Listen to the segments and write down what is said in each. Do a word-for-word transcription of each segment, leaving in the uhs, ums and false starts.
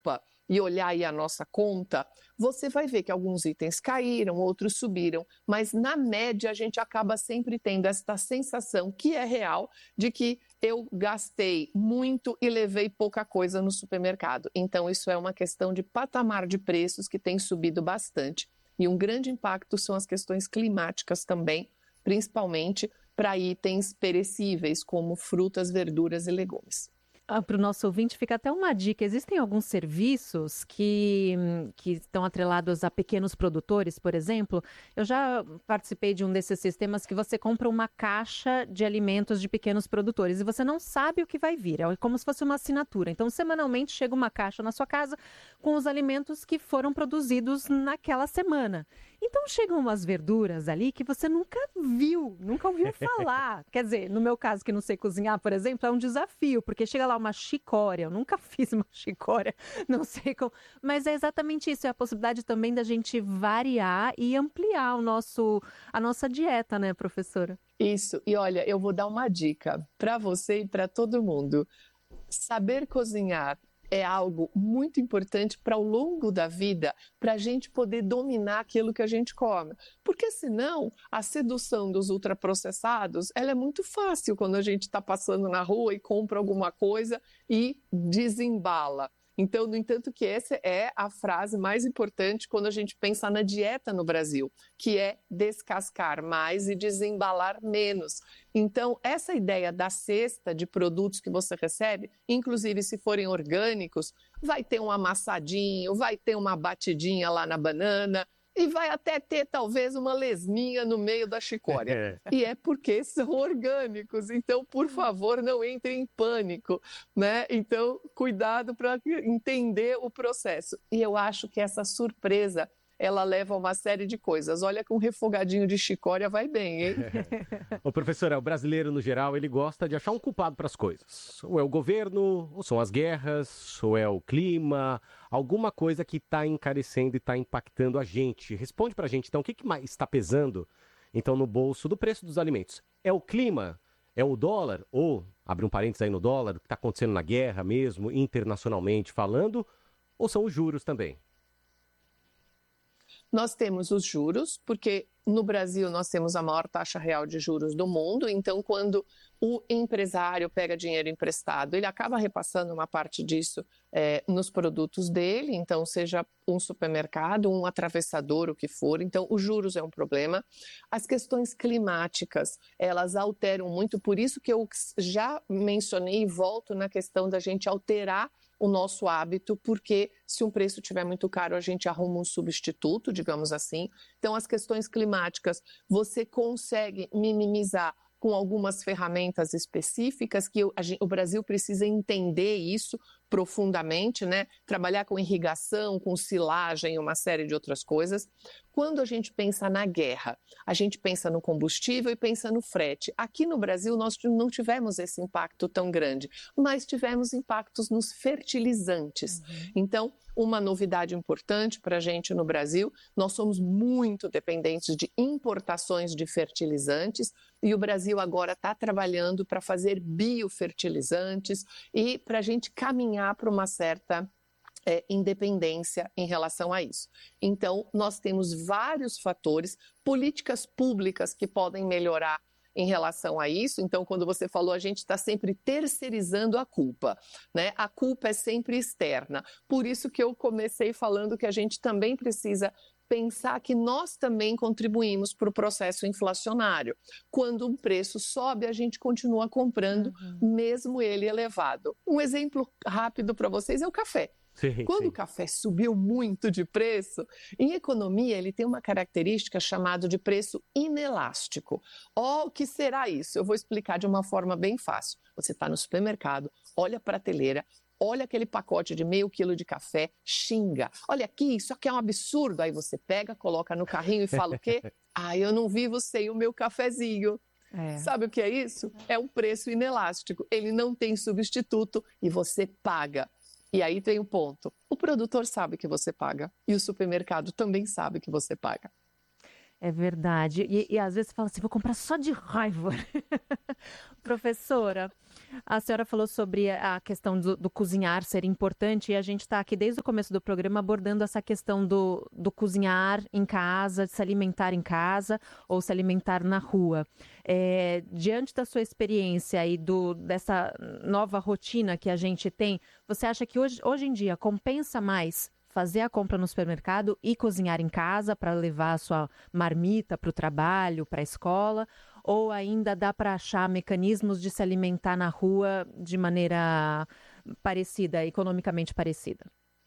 e olhar aí a nossa conta, você vai ver que alguns itens caíram, outros subiram, mas na média a gente acaba sempre tendo esta sensação, que é real, de que eu gastei muito e levei pouca coisa no supermercado. Então isso é uma questão de patamar de preços que tem subido bastante. E um grande impacto são as questões climáticas também, principalmente para itens perecíveis, como frutas, verduras e legumes. Ah, para o nosso ouvinte fica até uma dica, existem alguns serviços que, que estão atrelados a pequenos produtores, por exemplo. Eu já participei de um desses sistemas que você compra uma caixa de alimentos de pequenos produtores e você não sabe o que vai vir, é como se fosse uma assinatura. Então, semanalmente chega uma caixa na sua casa com os alimentos que foram produzidos naquela semana. Então, chegam umas verduras ali que você nunca viu, nunca ouviu falar. Quer dizer, no meu caso, que não sei cozinhar, por exemplo, é um desafio, porque chega lá uma chicória, eu nunca fiz uma chicória, não sei como, mas é exatamente isso, é a possibilidade também da gente variar e ampliar o nosso, a nossa dieta, né, professora? Isso, e olha, eu vou dar uma dica para você e para todo mundo. Saber cozinhar é algo muito importante para ao longo da vida, para a gente poder dominar aquilo que a gente come. Porque senão, a sedução dos ultraprocessados, ela é muito fácil quando a gente está passando na rua e compra alguma coisa e desembala. Então, no entanto, que essa é a frase mais importante quando a gente pensa na dieta no Brasil, que é descascar mais e desembalar menos. Então, essa ideia da cesta de produtos que você recebe, inclusive se forem orgânicos, vai ter um amassadinho, vai ter uma batidinha lá na banana, e vai até ter talvez uma lesminha no meio da chicória. E é porque são orgânicos, então, por favor, não entre em pânico, né? Então, cuidado para entender o processo. E eu acho que essa surpresa, ela leva a uma série de coisas. Olha, com um refogadinho de chicória vai bem, hein? Ô, professora, o brasileiro, no geral, ele gosta de achar um culpado para as coisas. Ou é o governo, ou são as guerras, ou é o clima, alguma coisa que está encarecendo e está impactando a gente. Responde para a gente, então, o que, que mais está pesando, então, no bolso do preço dos alimentos? É o clima? É o dólar? Ou, abre um parênteses aí no dólar, o que está acontecendo na guerra mesmo, internacionalmente falando? Ou são os juros também? Nós temos os juros, porque no Brasil nós temos a maior taxa real de juros do mundo, então quando o empresário pega dinheiro emprestado, ele acaba repassando uma parte disso é, nos produtos dele, então seja um supermercado, um atravessador, o que for, então os juros é um problema. As questões climáticas, elas alteram muito, por isso que eu já mencionei e volto na questão da gente alterar o nosso hábito, porque se um preço estiver muito caro, a gente arruma um substituto, digamos assim. Então, as questões climáticas, você consegue minimizar com algumas ferramentas específicas que o, a gente, o Brasil precisa entender isso profundamente, né? Trabalhar com irrigação, com silagem, uma série de outras coisas. Quando a gente pensa na guerra, a gente pensa no combustível e pensa no frete. Aqui no Brasil nós não tivemos esse impacto tão grande, mas tivemos impactos nos fertilizantes. Uhum. Então, uma novidade importante para a gente no Brasil, nós somos muito dependentes de importações de fertilizantes e o Brasil agora está trabalhando para fazer biofertilizantes e para a gente caminhar para uma certa É, independência em relação a isso. Então, nós temos vários fatores, políticas públicas que podem melhorar em relação a isso. Então, quando você falou, a gente está sempre terceirizando a culpa, né? A culpa é sempre externa. Por isso que eu comecei falando que a gente também precisa pensar que nós também contribuímos para o processo inflacionário. Quando um preço sobe, a gente continua comprando, uhum. mesmo ele elevado. Um exemplo rápido para vocês é o café. Sim, Quando sim. o café subiu muito de preço, em economia ele tem uma característica chamada de preço inelástico. Oh, o que será isso? Eu vou explicar de uma forma bem fácil. Você está no supermercado, olha a prateleira, olha aquele pacote de meio quilo de café, xinga. Olha aqui, isso aqui é um absurdo. Aí você pega, coloca no carrinho e fala o quê? Ah, eu não vivo sem o meu cafezinho. É. Sabe o que é isso? É um preço inelástico. Ele não tem substituto e você paga. E aí tem o ponto. O produtor sabe que você paga e o supermercado também sabe que você paga. É verdade. E, e às vezes você fala assim, vou comprar só de raiva. Professora, a senhora falou sobre a questão do, do cozinhar ser importante e a gente está aqui desde o começo do programa abordando essa questão do, do cozinhar em casa, de se alimentar em casa ou se alimentar na rua. É, diante da sua experiência e do, dessa nova rotina que a gente tem, você acha que hoje, hoje em dia compensa mais fazer a compra no supermercado e cozinhar em casa para levar a sua marmita para o trabalho, para a escola? Ou ainda dá para achar mecanismos de se alimentar na rua de maneira parecida, economicamente parecida?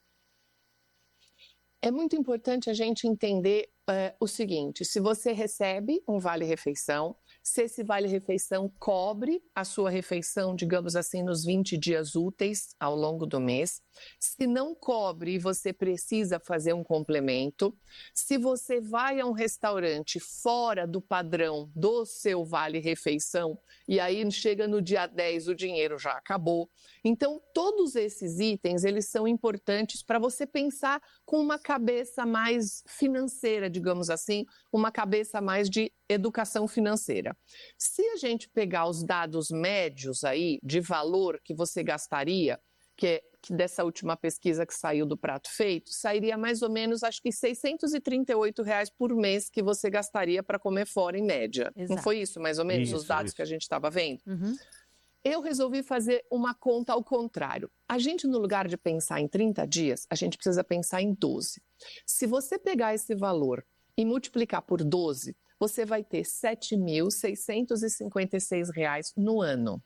É muito importante a gente entender uh, o seguinte, se você recebe um vale-refeição, se esse vale-refeição cobre a sua refeição, digamos assim, nos vinte dias úteis ao longo do mês, se não cobre e você precisa fazer um complemento, se você vai a um restaurante fora do padrão do seu vale-refeição e aí chega no dia dez o dinheiro já acabou. Então, todos esses itens, eles são importantes para você pensar com uma cabeça mais financeira, digamos assim, uma cabeça mais de educação financeira. Se a gente pegar os dados médios aí de valor que você gastaria, que é que dessa última pesquisa que saiu do Prato Feito, sairia mais ou menos, acho que seiscentos e trinta e oito reais por mês que você gastaria para comer fora em média. Exato. Não foi isso, mais ou menos, Isso, os dados isso. que a gente estava vendo? Uhum. Eu resolvi fazer uma conta ao contrário. A gente, no lugar de pensar em trinta dias, a gente precisa pensar em doze. Se você pegar esse valor e multiplicar por doze, você vai ter sete mil seiscentos e cinquenta e seis reais no ano.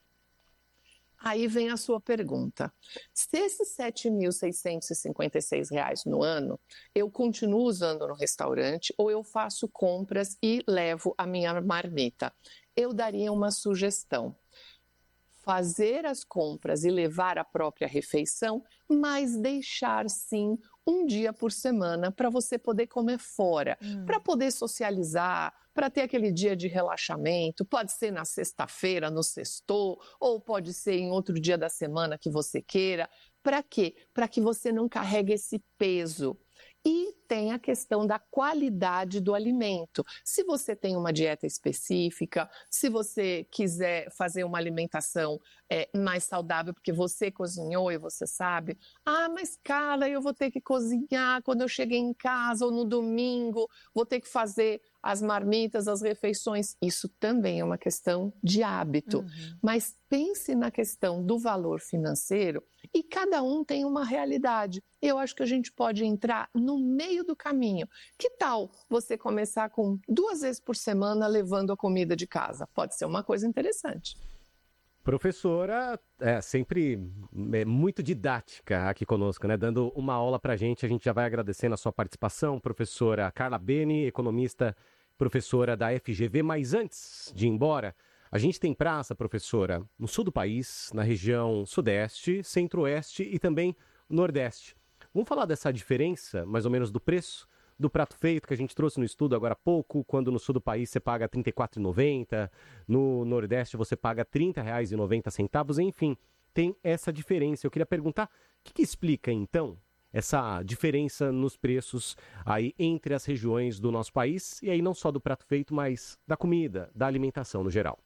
Aí vem a sua pergunta. Se esses sete mil seiscentos e cinquenta e seis reais no ano, eu continuo usando no restaurante ou eu faço compras e levo a minha marmita? Eu daria uma sugestão. Fazer as compras e levar a própria refeição, mas deixar sim um dia por semana para você poder comer fora, hum. para poder socializar, para ter aquele dia de relaxamento. Pode ser na sexta-feira, no sextou, ou pode ser em outro dia da semana que você queira. Para quê? Para que você não carregue esse peso. E tem a questão da qualidade do alimento. Se você tem uma dieta específica, se você quiser fazer uma alimentação é, mais saudável, porque você cozinhou e você sabe, ah, mas cara, eu vou ter que cozinhar quando eu cheguei em casa ou no domingo, vou ter que fazer as marmitas, as refeições. Isso também é uma questão de hábito. Uhum. Mas pense na questão do valor financeiro e cada um tem uma realidade. Eu acho que a gente pode entrar no meio do caminho. Que tal você começar com duas vezes por semana levando a comida de casa? Pode ser uma coisa interessante. Professora, é sempre é, muito didática aqui conosco, né? Dando uma aula pra gente. A gente já vai agradecendo a sua participação, professora Carla Beni, economista, professora da F G V. Mas antes de ir embora, a gente tem praça, professora, no sul do país, na região sudeste, centro-oeste e também nordeste. Vamos falar dessa diferença, mais ou menos, do preço do prato feito que a gente trouxe no estudo agora há pouco, quando no sul do país você paga trinta e quatro reais e noventa centavos, no nordeste você paga trinta reais e noventa centavos, enfim, tem essa diferença. Eu queria perguntar, o que, que explica, então, essa diferença nos preços aí entre as regiões do nosso país, e aí não só do prato feito, mas da comida, da alimentação no geral?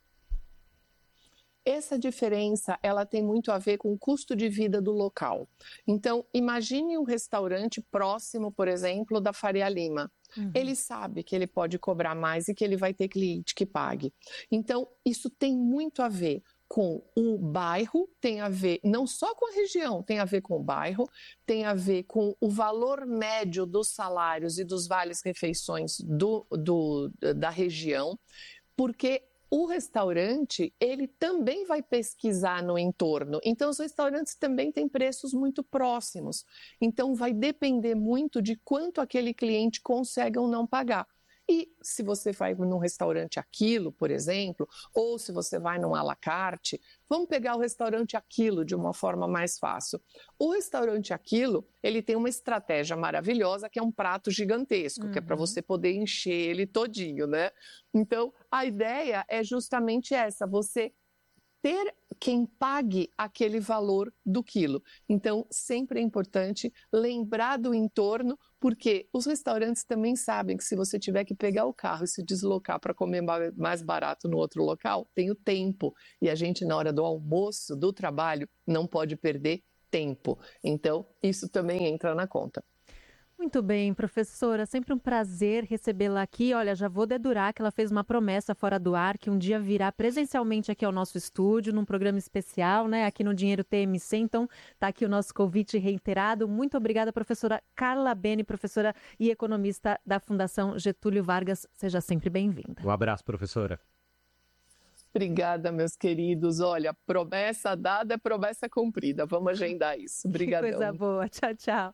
Essa diferença, ela tem muito a ver com o custo de vida do local. Então, imagine um restaurante próximo, por exemplo, da Faria Lima. Uhum. Ele sabe que ele pode cobrar mais e que ele vai ter cliente que pague. Então, isso tem muito a ver com o bairro, tem a ver não só com a região, tem a ver com o bairro, tem a ver com o valor médio dos salários e dos vales-refeições do, do, da região, porque o restaurante, ele também vai pesquisar no entorno. Então, os restaurantes também têm preços muito próximos. Então, vai depender muito de quanto aquele cliente consegue ou não pagar. E se você vai num restaurante Aquilo, por exemplo, ou se você vai num à la carte, vamos pegar o restaurante Aquilo de uma forma mais fácil. O restaurante Aquilo, ele tem uma estratégia maravilhosa, que é um prato gigantesco, uhum. que é para você poder encher ele todinho, né? Então, a ideia é justamente essa, você ter quem pague aquele valor do quilo. Então, sempre é importante lembrar do entorno, porque os restaurantes também sabem que se você tiver que pegar o carro e se deslocar para comer mais barato no outro local, tem o tempo. E a gente, na hora do almoço, do trabalho, não pode perder tempo. Então, isso também entra na conta. Muito bem, professora, sempre um prazer recebê-la aqui. Olha, já vou dedurar que ela fez uma promessa fora do ar, que um dia virá presencialmente aqui ao nosso estúdio, num programa especial, né, aqui no Dinheiro T M C. Então, tá aqui o nosso convite reiterado. Muito obrigada, professora Carla Bene, professora e economista da Fundação Getúlio Vargas. Seja sempre bem-vinda. Um abraço, professora. Obrigada, meus queridos. Olha, promessa dada é promessa cumprida. Vamos agendar isso. Obrigadão. Que coisa boa. Tchau, tchau.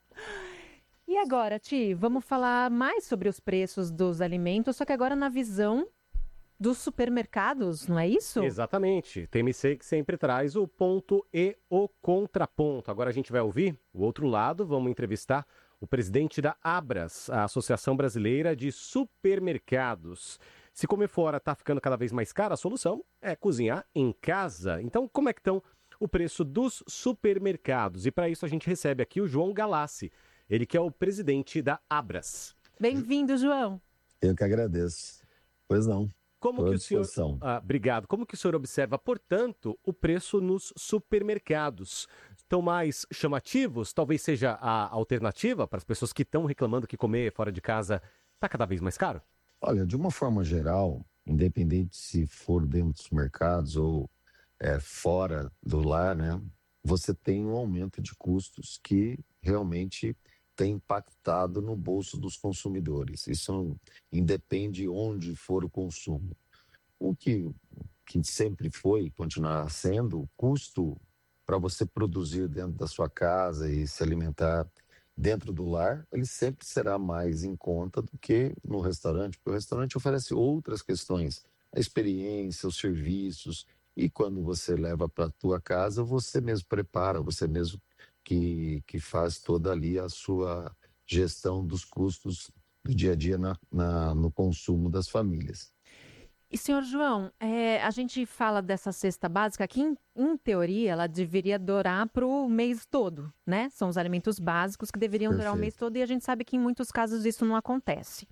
E agora, Ti, vamos falar mais sobre os preços dos alimentos, só que agora na visão dos supermercados, não é isso? Exatamente. T M C que sempre traz o ponto e o contraponto. Agora a gente vai ouvir o outro lado, vamos entrevistar o presidente da Abras, a Associação Brasileira de Supermercados. Se comer fora está ficando cada vez mais caro, a solução é cozinhar em casa. Então, como é que estão o preço dos supermercados? E para isso a gente recebe aqui o João Galassi. Ele que é o presidente da Abras. Bem-vindo, João. Eu que agradeço. Pois não. Como que o senhor... Ah, obrigado. Como que o senhor observa, portanto, o preço nos supermercados? Estão mais chamativos? Talvez seja a alternativa para as pessoas que estão reclamando que comer fora de casa está cada vez mais caro? Olha, de uma forma geral, independente se for dentro dos mercados ou é, fora do lar, né, você tem um aumento de custos que realmente tem impactado no bolso dos consumidores. Isso independe onde for o consumo. O que, que sempre foi e continuará sendo, o custo para você produzir dentro da sua casa e se alimentar dentro do lar, ele sempre será mais em conta do que no restaurante, porque o restaurante oferece outras questões, a experiência, os serviços, e quando você leva para a tua casa, você mesmo prepara, você mesmo que, que faz toda ali a sua gestão dos custos do dia a dia na, na, no consumo das famílias. E, senhor João, é, a gente fala dessa cesta básica que, em, em teoria, ela deveria durar para o mês todo, né? São os alimentos básicos que deveriam Perfeito. durar o mês todo e a gente sabe que em muitos casos isso não acontece.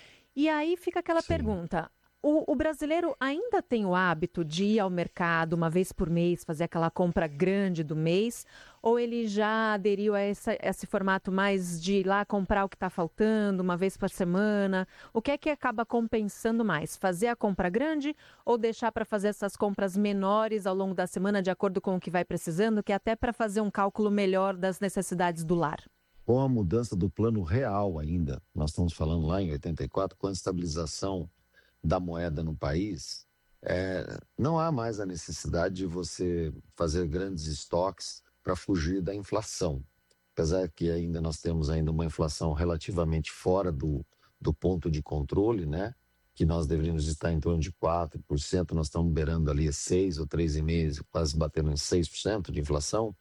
E aí fica aquela Sim. pergunta, o, o brasileiro ainda tem o hábito de ir ao mercado uma vez por mês, fazer aquela compra grande do mês, ou ele já aderiu a essa, esse formato mais de ir lá comprar o que está faltando, uma vez por semana? O que é que acaba compensando mais? Fazer a compra grande ou deixar para fazer essas compras menores ao longo da semana, de acordo com o que vai precisando, que é até para fazer um cálculo melhor das necessidades do lar? Com a mudança do plano real ainda, nós estamos falando lá em oitenta e quatro, com a estabilização da moeda no país, é, não há mais a necessidade de você fazer grandes estoques para fugir da inflação. Apesar que ainda nós temos ainda uma inflação relativamente fora do, do ponto de controle, né? Que nós deveríamos estar em torno de quatro por cento, nós estamos beirando ali seis por cento ou três vírgula cinco por cento, quase batendo em seis por cento de inflação,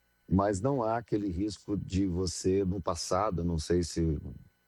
mas não há aquele risco de você, no passado, não sei se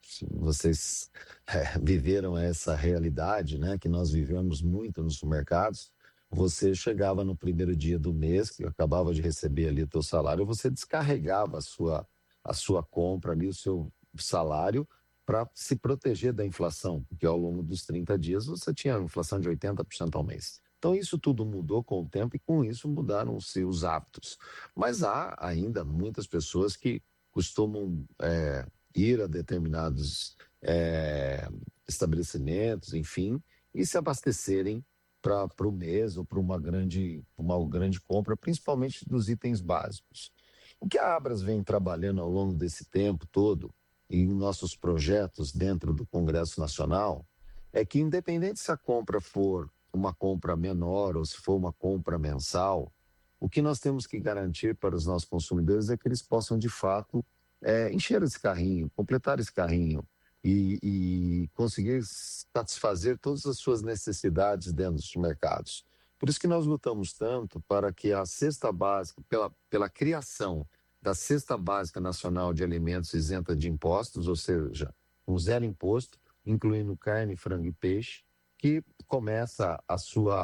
vocês é, viveram essa realidade, né, que nós vivemos muito nos supermercados. Você chegava no primeiro dia do mês, que acabava de receber ali o teu salário, você descarregava a sua, a sua compra ali, o seu salário, para se proteger da inflação, porque ao longo dos trinta dias você tinha uma inflação de oitenta por cento ao mês. Então isso tudo mudou com o tempo e com isso mudaram-se os hábitos. Mas há ainda muitas pessoas que costumam é, ir a determinados é, estabelecimentos, enfim, e se abastecerem para o mês ou para uma grande, uma grande compra, principalmente dos itens básicos. O que a Abras vem trabalhando ao longo desse tempo todo, em nossos projetos dentro do Congresso Nacional, é que independente se a compra for uma compra menor ou se for uma compra mensal, o que nós temos que garantir para os nossos consumidores é que eles possam, de fato, É, encher esse carrinho, completar esse carrinho e, e conseguir satisfazer todas as suas necessidades dentro dos mercados. Por isso que nós lutamos tanto para que a cesta básica, pela, pela criação da cesta básica nacional de alimentos isenta de impostos, ou seja, um zero imposto, incluindo carne, frango e peixe, que começa a sua,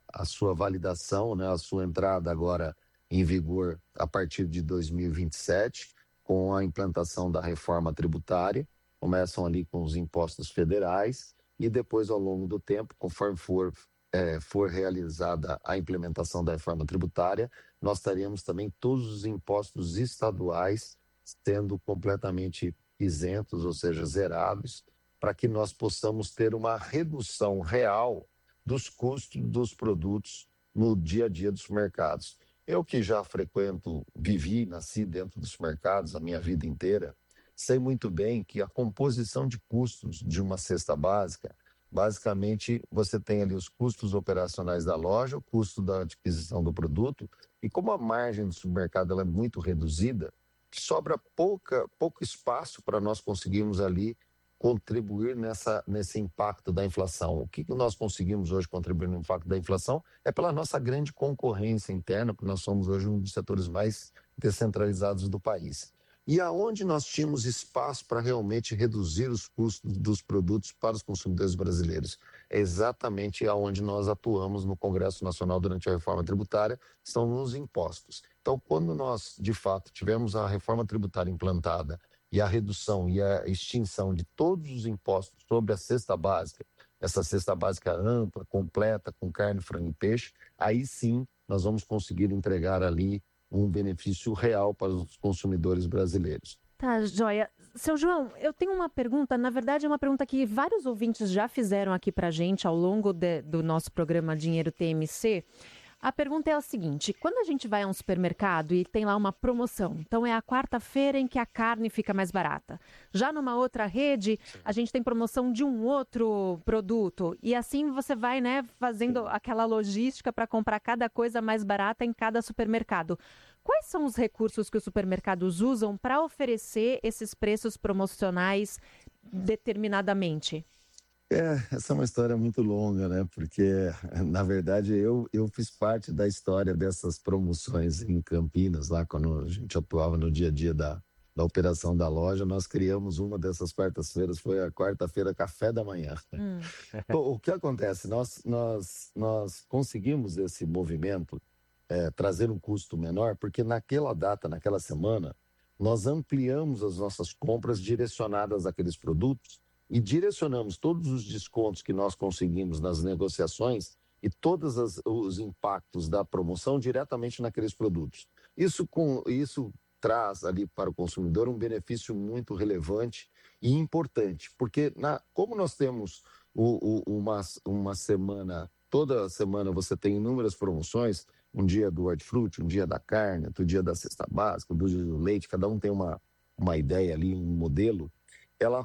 a sua validação, né, a sua entrada agora em vigor a partir de dois mil e vinte e sete, com a implantação da reforma tributária. Começam ali com os impostos federais e depois, ao longo do tempo, conforme for, é, for realizada a implementação da reforma tributária, nós teremos também todos os impostos estaduais sendo completamente isentos, ou seja, zerados, para que nós possamos ter uma redução real dos custos dos produtos no dia a dia dos mercados. Eu que já frequento, vivi, nasci dentro dos mercados a minha vida inteira, sei muito bem que a composição de custos de uma cesta básica, basicamente você tem ali os custos operacionais da loja, o custo da adquisição do produto, e como a margem do supermercado ela é muito reduzida, sobra pouca, pouco espaço para nós conseguirmos ali contribuir nessa, nesse impacto da inflação. O que, que nós conseguimos hoje contribuir no impacto da inflação é pela nossa grande concorrência interna, porque nós somos hoje um dos setores mais descentralizados do país. E aonde nós tínhamos espaço para realmente reduzir os custos dos produtos para os consumidores brasileiros? É exatamente aonde nós atuamos no Congresso Nacional durante a reforma tributária, são nos impostos. Então, quando nós, de fato, tivemos a reforma tributária implantada e a redução e a extinção de todos os impostos sobre a cesta básica, essa cesta básica ampla, completa, com carne, frango e peixe, aí sim nós vamos conseguir entregar ali um benefício real para os consumidores brasileiros. Tá, joia. Seu João, eu tenho uma pergunta, na verdade é uma pergunta que vários ouvintes já fizeram aqui pra gente ao longo de, do nosso programa Dinheiro T M C. A pergunta é a seguinte: quando a gente vai a um supermercado e tem lá uma promoção, então é a quarta-feira em que a carne fica mais barata. Já numa outra rede, a gente tem promoção de um outro produto. E assim você vai, né, fazendo aquela logística para comprar cada coisa mais barata em cada supermercado. Quais são os recursos que os supermercados usam para oferecer esses preços promocionais determinadamente? É, essa é uma história muito longa, né? Porque, na verdade, eu, eu fiz parte da história dessas promoções em Campinas, lá quando a gente atuava no dia a dia da, da operação da loja. Nós criamos uma dessas quartas-feiras, foi a quarta-feira café da manhã. Hum. Bom, o que acontece? Nós, nós, nós conseguimos esse movimento, é, trazer um custo menor, porque naquela data, naquela semana, nós ampliamos as nossas compras direcionadas àqueles produtos e direcionamos todos os descontos que nós conseguimos nas negociações e todos as, os impactos da promoção diretamente naqueles produtos. Isso, com, isso traz ali para o consumidor um benefício muito relevante e importante, porque na, como nós temos o, o, uma, uma semana, toda semana você tem inúmeras promoções, um dia do hortifruti, um dia da carne, outro dia da cesta básica, do dia do leite, cada um tem uma, uma ideia ali, um modelo, ela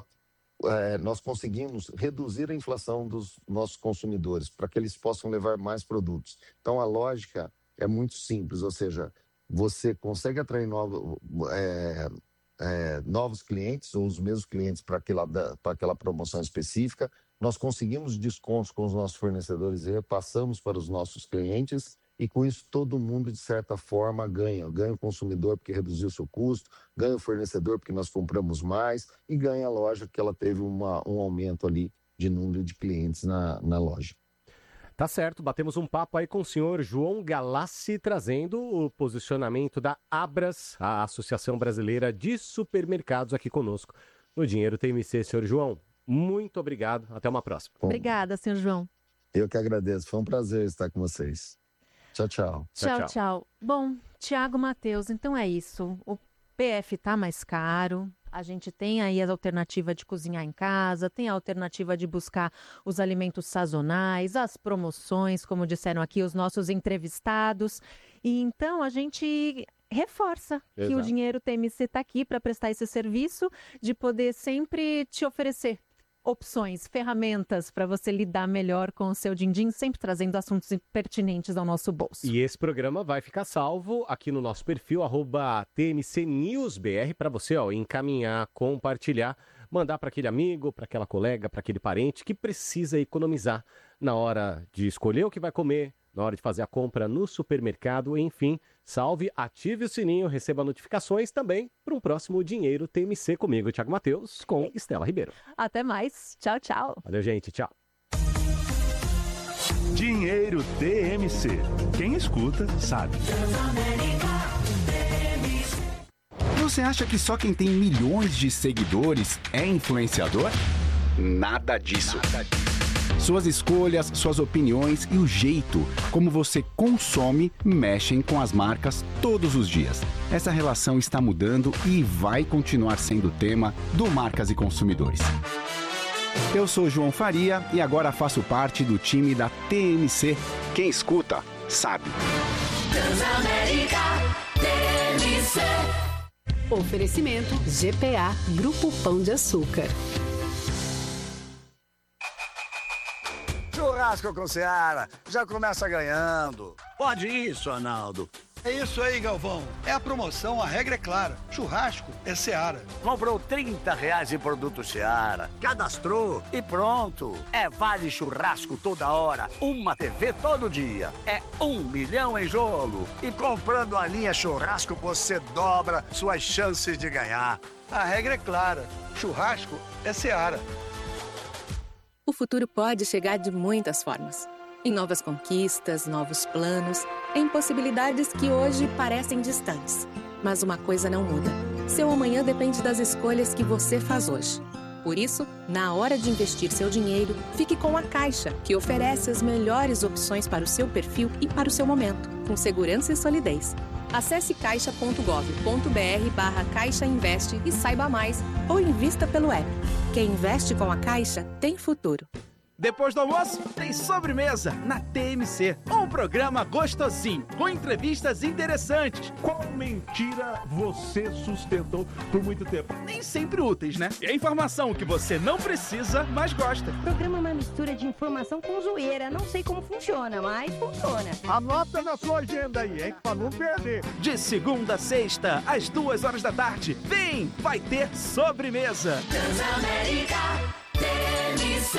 É, nós conseguimos reduzir a inflação dos nossos consumidores para que eles possam levar mais produtos. Então, a lógica é muito simples, ou seja, você consegue atrair novo, é, é, novos clientes ou os mesmos clientes para aquela, para aquela promoção específica. Nós conseguimos descontos com os nossos fornecedores e repassamos para os nossos clientes. E com isso todo mundo, de certa forma, ganha. Ganha o consumidor porque reduziu o seu custo, ganha o fornecedor porque nós compramos mais e ganha a loja porque ela teve uma, um aumento ali de número de clientes na, na loja. Tá certo, batemos um papo aí com o senhor João Galassi, trazendo o posicionamento da Abras, a Associação Brasileira de Supermercados, aqui conosco no Dinheiro T M C. Senhor João, muito obrigado. Até uma próxima. Bom, obrigada, senhor João. Eu que agradeço. Foi um prazer estar com vocês. Tchau, tchau. Tchau, tchau. tchau. Bom, Tiago Matheus, então é isso. O P F tá mais caro. A gente tem aí a alternativa de cozinhar em casa, tem a alternativa de buscar os alimentos sazonais, as promoções, como disseram aqui os nossos entrevistados. E então a gente reforça Exato. que o Dinheiro T M C está aqui para prestar esse serviço de poder sempre te oferecer opções, ferramentas para você lidar melhor com o seu din-din, sempre trazendo assuntos pertinentes ao nosso bolso. E esse programa vai ficar salvo aqui no nosso perfil, arroba T M C News B R, para você ó, encaminhar, compartilhar, mandar para aquele amigo, para aquela colega, para aquele parente que precisa economizar na hora de escolher o que vai comer, na hora de fazer a compra no supermercado, enfim, salve, ative o sininho, receba notificações também para um próximo Dinheiro T M C comigo, Thiago Matheus, com Estela Ribeiro. Até mais, tchau, tchau. Valeu, gente, tchau. Dinheiro T M C. Quem escuta, sabe. Você acha que só quem tem milhões de seguidores é influenciador? Nada disso. Nada disso. Suas escolhas, suas opiniões e o jeito como você consome mexem com as marcas todos os dias. Essa relação está mudando e vai continuar sendo tema do Marcas e Consumidores. Eu sou João Faria e agora faço parte do time da T M C. Quem escuta, sabe. Transamérica T M C. Oferecimento G P A Grupo Pão de Açúcar. Churrasco com Seara, já começa ganhando. Pode isso, Arnaldo. É isso aí, Galvão. É a promoção, a regra é clara. Churrasco é Seara. Comprou trinta reais em produto Seara, cadastrou e pronto. É vale churrasco toda hora, uma T V todo dia. É um milhão em jogo. E comprando a linha churrasco, você dobra suas chances de ganhar. A regra é clara. Churrasco é Seara. O futuro pode chegar de muitas formas. Em novas conquistas, novos planos, em possibilidades que hoje parecem distantes. Mas uma coisa não muda. Seu amanhã depende das escolhas que você faz hoje. Por isso, na hora de investir seu dinheiro, fique com a Caixa, que oferece as melhores opções para o seu perfil e para o seu momento, com segurança e solidez. Acesse caixa ponto gov ponto br barra Caixa Investe e saiba mais, ou invista pelo app. Quem investe com a Caixa tem futuro. Depois do almoço, tem sobremesa na T M C. Um programa gostosinho, com entrevistas interessantes. Qual mentira você sustentou por muito tempo? Nem sempre úteis, né? É informação que você não precisa, mas gosta. O programa é uma mistura de informação com zoeira. Não sei como funciona, mas funciona. Anota na sua agenda aí, hein? Pra não perder. De segunda a sexta, às duas horas da tarde. Vem, vai ter sobremesa. Transamérica T M C.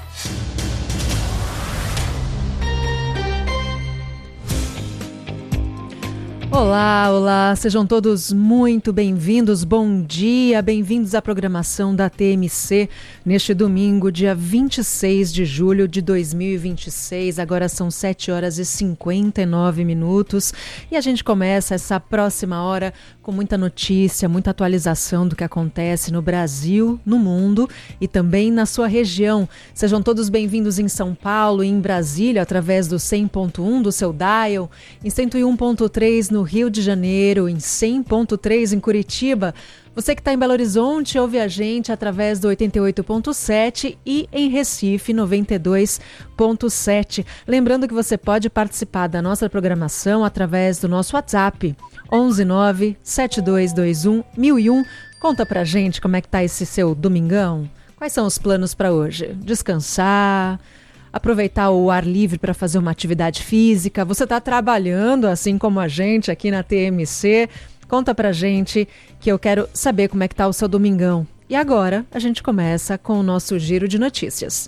Olá, olá, sejam todos muito bem-vindos, bom dia, bem-vindos à programação da T M C neste domingo, dia vinte e seis de julho de dois mil e vinte e seis, agora são sete horas e cinquenta e nove minutos e a gente começa essa próxima hora com muita notícia, muita atualização do que acontece no Brasil, no mundo e também na sua região. Sejam todos bem-vindos em São Paulo e em Brasília através do cem ponto um do seu dial, em cento e um ponto três no Rio de Janeiro, em cem ponto três em Curitiba. Você que está em Belo Horizonte, ouve a gente através do oitenta e oito ponto sete e em Recife, noventa e dois ponto sete. Lembrando que você pode participar da nossa programação através do nosso WhatsApp, onze nove sete dois dois um mil e um. Conta pra gente como é que tá esse seu domingão. Quais são os planos para hoje? Descansar? Aproveitar o ar livre para fazer uma atividade física? Você está trabalhando, assim como a gente aqui na T M C? Conta pra gente que eu quero saber como é que tá o seu domingão. E agora a gente começa com o nosso giro de notícias.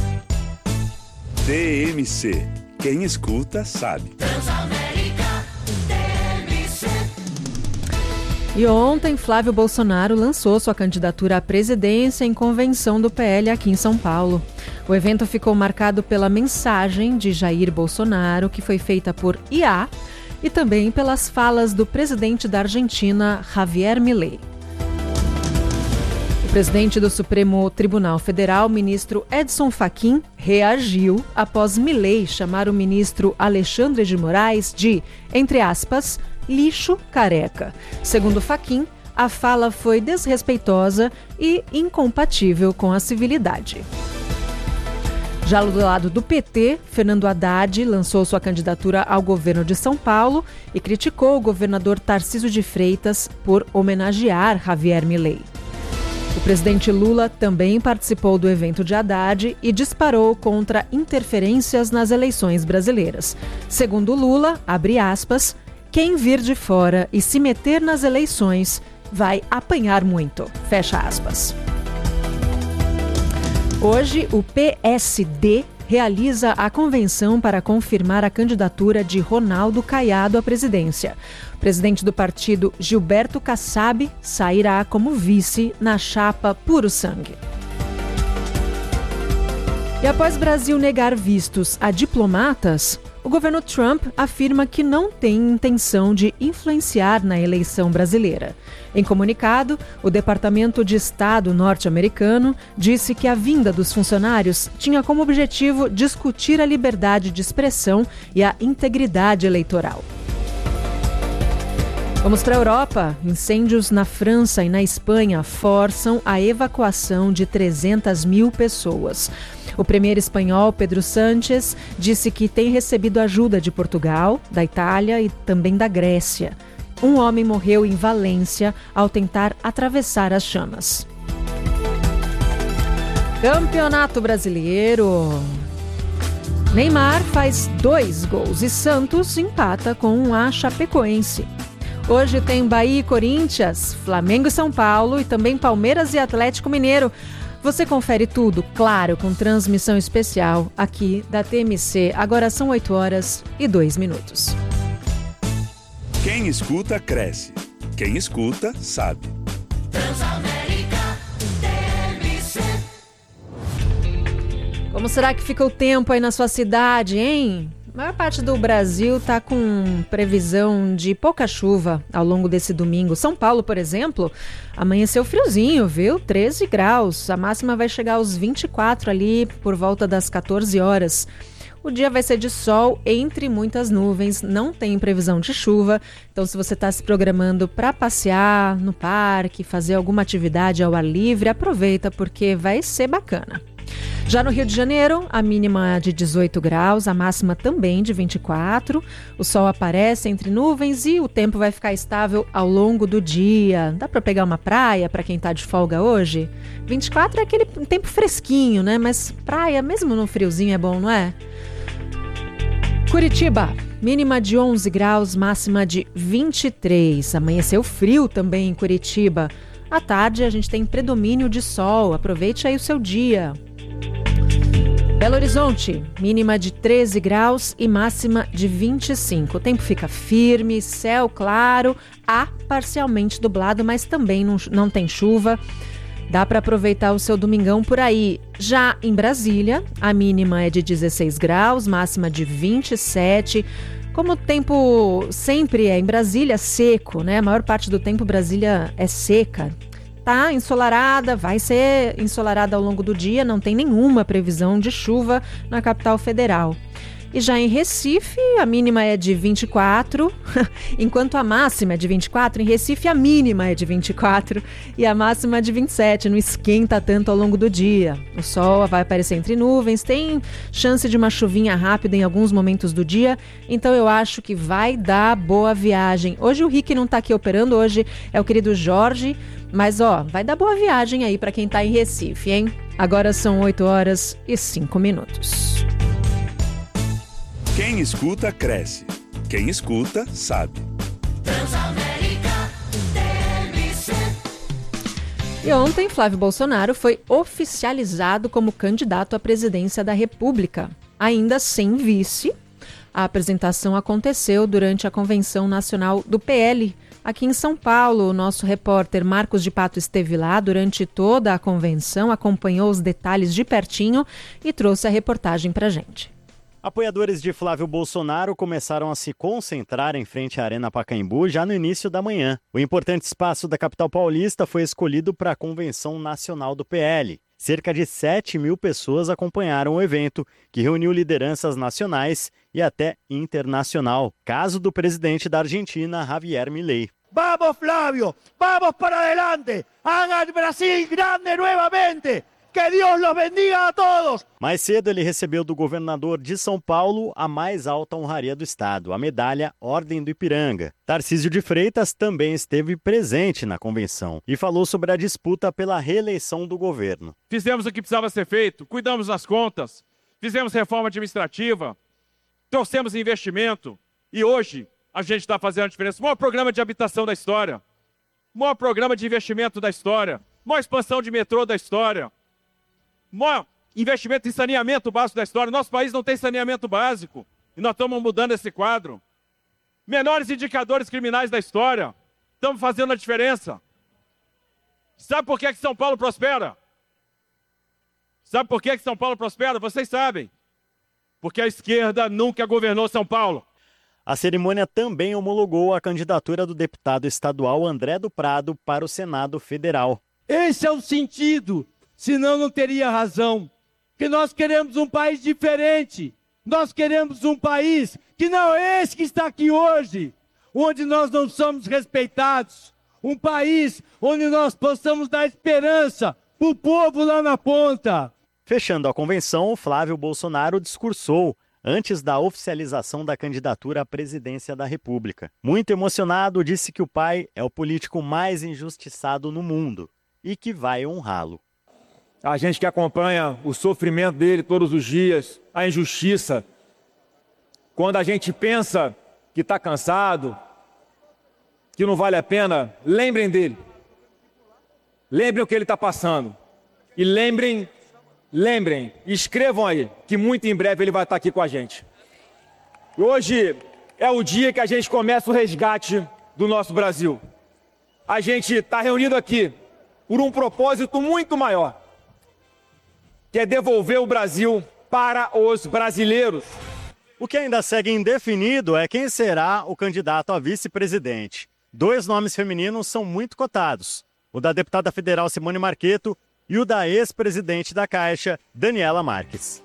T M C. Quem escuta, sabe. Transamérica T M C. E ontem, Flávio Bolsonaro lançou sua candidatura à presidência em convenção do P L aqui em São Paulo. O evento ficou marcado pela mensagem de Jair Bolsonaro, que foi feita por I A, e também pelas falas do presidente da Argentina, Javier Milei. O presidente do Supremo Tribunal Federal, ministro Edson Fachin, reagiu após Milei chamar o ministro Alexandre de Moraes de, entre aspas, lixo careca. Segundo Fachin, a fala foi desrespeitosa e incompatível com a civilidade. Já do lado do P T, Fernando Haddad lançou sua candidatura ao governo de São Paulo e criticou o governador Tarcísio de Freitas por homenagear Javier Milei. O presidente Lula também participou do evento de Haddad e disparou contra interferências nas eleições brasileiras. Segundo Lula, abre aspas, quem vir de fora e se meter nas eleições vai apanhar muito, fecha aspas. Hoje, o P S D realiza a convenção para confirmar a candidatura de Ronaldo Caiado à presidência. O presidente do partido, Gilberto Kassab, sairá como vice na chapa Puro Sangue. E após o Brasil negar vistos a diplomatas, o governo Trump afirma que não tem intenção de influenciar na eleição brasileira. Em comunicado, o Departamento de Estado norte-americano disse que a vinda dos funcionários tinha como objetivo discutir a liberdade de expressão e a integridade eleitoral. Vamos para a Europa. Incêndios na França e na Espanha forçam a evacuação de trezentas mil pessoas. O premier espanhol Pedro Sánchez disse que tem recebido ajuda de Portugal, da Itália e também da Grécia. Um homem morreu em Valência ao tentar atravessar as chamas. Campeonato Brasileiro. Neymar faz dois gols e Santos empata com a Chapecoense. Hoje tem Bahia e Corinthians, Flamengo e São Paulo e também Palmeiras e Atlético Mineiro. Você confere tudo, claro, com transmissão especial aqui da T M C. Agora são oito horas e dois minutos. Quem escuta, cresce. Quem escuta, sabe. Transamérica T M C. Como será que fica o tempo aí na sua cidade, hein? A maior parte do Brasil está com previsão de pouca chuva ao longo desse domingo. São Paulo, por exemplo, amanheceu friozinho, viu? treze graus. A máxima vai chegar aos vinte e quatro ali por volta das quatorze horas. O dia vai ser de sol entre muitas nuvens, não tem previsão de chuva. Então, se você está se programando para passear no parque, fazer alguma atividade ao ar livre, aproveita porque vai ser bacana. Já no Rio de Janeiro, a mínima de dezoito graus, a máxima também de vinte e quatro. O sol aparece entre nuvens e o tempo vai ficar estável ao longo do dia. Dá para pegar uma praia para quem está de folga hoje? vinte e quatro é aquele tempo fresquinho, né? Mas praia, mesmo no friozinho, é bom, não é? Curitiba, mínima de onze graus, máxima de vinte e três. Amanheceu frio também em Curitiba. À tarde, a gente tem predomínio de sol. Aproveite aí o seu dia. Belo Horizonte, mínima de treze graus e máxima de vinte e cinco. O tempo fica firme, céu claro, há parcialmente nublado, mas também não, não tem chuva. Dá para aproveitar o seu domingão por aí. Já em Brasília, a mínima é de dezesseis graus, máxima de vinte e sete. Como o tempo sempre é em Brasília seco, né? A maior parte do tempo Brasília é seca. Tá ensolarada, vai ser ensolarada ao longo do dia, não tem nenhuma previsão de chuva na capital federal. E já em Recife, a mínima é de vinte e quatro, enquanto a máxima é de vinte e quatro, em Recife a mínima é de vinte e quatro e a máxima é de vinte e sete, não esquenta tanto ao longo do dia. O sol vai aparecer entre nuvens, tem chance de uma chuvinha rápida em alguns momentos do dia, então eu acho que vai dar boa viagem. Hoje o Rick não tá aqui operando, hoje é o querido Jorge, mas ó, vai dar boa viagem aí para quem tá em Recife, hein? Agora são oito horas e cinco minutos. Quem escuta, cresce. Quem escuta, sabe. Transamérica T M C. E ontem, Flávio Bolsonaro foi oficializado como candidato à presidência da República, ainda sem vice. A apresentação aconteceu durante a Convenção Nacional do P L, aqui em São Paulo. O nosso repórter Marcos de Pato esteve lá durante toda a convenção, acompanhou os detalhes de pertinho e trouxe a reportagem pra gente. Apoiadores de Flávio Bolsonaro começaram a se concentrar em frente à Arena Pacaembu já no início da manhã. O importante espaço da capital paulista foi escolhido para a Convenção Nacional do P L. Cerca de sete mil pessoas acompanharam o evento, que reuniu lideranças nacionais e até internacional. Caso do presidente da Argentina, Javier Milei. Vamos, Flávio! Vamos para adelante! Hagan Brasil grande novamente! Que Deus los bendiga a todos! Mais cedo ele recebeu do governador de São Paulo a mais alta honraria do estado, a medalha Ordem do Ipiranga. Tarcísio de Freitas também esteve presente na convenção e falou sobre a disputa pela reeleição do governo. Fizemos o que precisava ser feito, cuidamos das contas, fizemos reforma administrativa, trouxemos investimento e hoje a gente está fazendo a diferença. O maior programa de habitação da história, o maior programa de investimento da história, a maior expansão de metrô da história, maior investimento em saneamento básico da história. Nosso país não tem saneamento básico e nós estamos mudando esse quadro. Menores indicadores criminais da história. Estamos fazendo a diferença. Sabe por que, é que São Paulo prospera? Sabe por que que São Paulo prospera? Vocês sabem. Porque a esquerda nunca governou São Paulo. A cerimônia também homologou a candidatura do deputado estadual André do Prado para o Senado Federal. Esse é o sentido, senão não teria razão. Que nós queremos um país diferente. Nós queremos um país que não é esse que está aqui hoje, onde nós não somos respeitados. Um país onde nós possamos dar esperança para o povo lá na ponta. Fechando a convenção, Flávio Bolsonaro discursou antes da oficialização da candidatura à presidência da República. Muito emocionado, disse que o pai é o político mais injustiçado no mundo e que vai honrá-lo. A gente que acompanha o sofrimento dele todos os dias, a injustiça, quando a gente pensa que está cansado, que não vale a pena, lembrem dele. Lembrem o que ele está passando. E lembrem, lembrem, escrevam aí, que muito em breve ele vai estar aqui com a gente. Hoje é o dia que a gente começa o resgate do nosso Brasil. A gente está reunido aqui por um propósito muito maior, que é devolver o Brasil para os brasileiros. O que ainda segue indefinido é quem será o candidato a vice-presidente. Dois nomes femininos são muito cotados, o da deputada federal Simone Marcheto e o da ex-presidente da Caixa, Daniela Marques.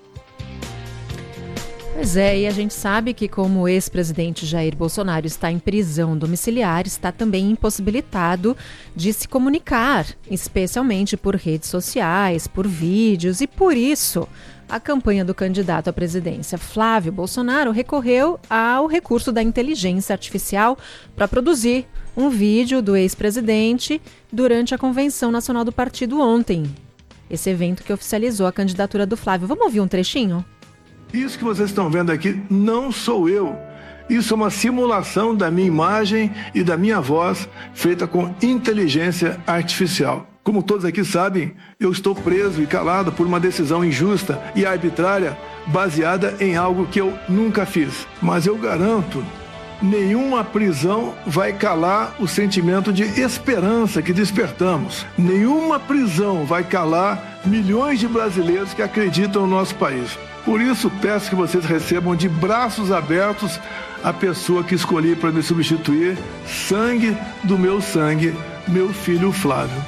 Pois é, e a gente sabe que como o ex-presidente Jair Bolsonaro está em prisão domiciliar, está também impossibilitado de se comunicar, especialmente por redes sociais, por vídeos, e por isso a campanha do candidato à presidência Flávio Bolsonaro recorreu ao recurso da inteligência artificial para produzir um vídeo do ex-presidente durante a Convenção Nacional do Partido ontem. Esse evento que oficializou a candidatura do Flávio. Vamos ouvir um trechinho? Isso que vocês estão vendo aqui não sou eu. Isso é uma simulação da minha imagem e da minha voz feita com inteligência artificial. Como todos aqui sabem, eu estou preso e calado por uma decisão injusta e arbitrária baseada em algo que eu nunca fiz. Mas eu garanto, nenhuma prisão vai calar o sentimento de esperança que despertamos. Nenhuma prisão vai calar milhões de brasileiros que acreditam no nosso país. Por isso, peço que vocês recebam de braços abertos a pessoa que escolhi para me substituir, sangue do meu sangue, meu filho Flávio.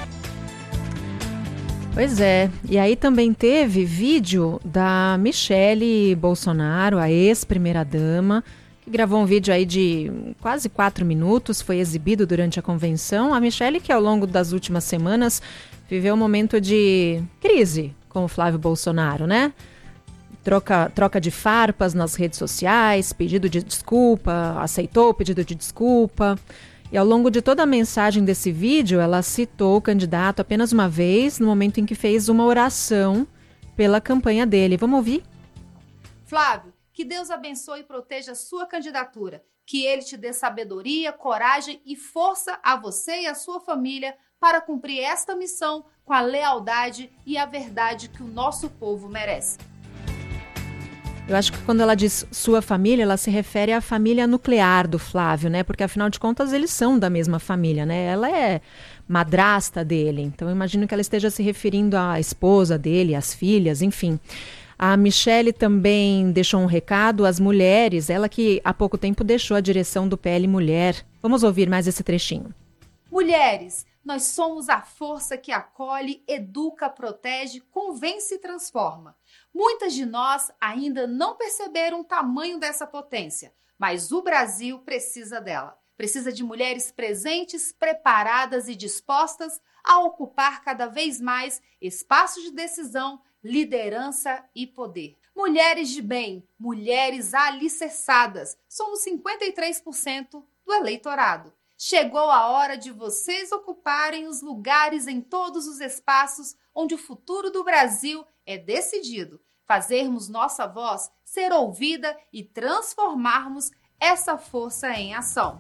Pois é, e aí também teve vídeo da Michele Bolsonaro, a ex-primeira-dama, que gravou um vídeo aí de quase quatro minutos, foi exibido durante a convenção. A Michele, que ao longo das últimas semanas viveu um momento de crise com o Flávio Bolsonaro, né? Troca, troca de farpas nas redes sociais, pedido de desculpa, aceitou o pedido de desculpa. E ao longo de toda a mensagem desse vídeo, ela citou o candidato apenas uma vez, no momento em que fez uma oração pela campanha dele. Vamos ouvir? Flávio, que Deus abençoe e proteja a sua candidatura. Que Ele te dê sabedoria, coragem e força a você e a sua família para cumprir esta missão com a lealdade e a verdade que o nosso povo merece. Eu acho que quando ela diz sua família, ela se refere à família nuclear do Flávio, né? Porque afinal de contas eles são da mesma família, né? Ela é madrasta dele, então eu imagino que ela esteja se referindo à esposa dele, às filhas, enfim. A Michele também deixou um recado às mulheres, ela que há pouco tempo deixou a direção do P L Mulher. Vamos ouvir mais esse trechinho. Mulheres, nós somos a força que acolhe, educa, protege, convence e transforma. Muitas de nós ainda não perceberam o tamanho dessa potência, mas o Brasil precisa dela. Precisa de mulheres presentes, preparadas e dispostas a ocupar cada vez mais espaços de decisão, liderança e poder. Mulheres de bem, mulheres alicerçadas, somos cinquenta e três por cento do eleitorado. Chegou a hora de vocês ocuparem os lugares em todos os espaços onde o futuro do Brasil é decidido. Fazermos nossa voz ser ouvida e transformarmos essa força em ação.